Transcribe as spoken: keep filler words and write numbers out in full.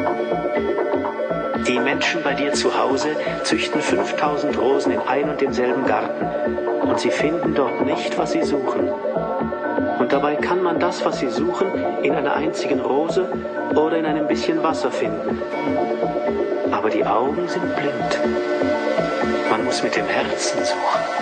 Die Menschen bei dir zu Hause züchten fünftausend Rosen in ein und demselben Garten und sie finden dort nicht, was sie suchen. Und dabei kann man das, was sie suchen, in einer einzigen Rose oder in einem bisschen Wasser finden. Aber die Augen sind blind. Man muss mit dem Herzen suchen.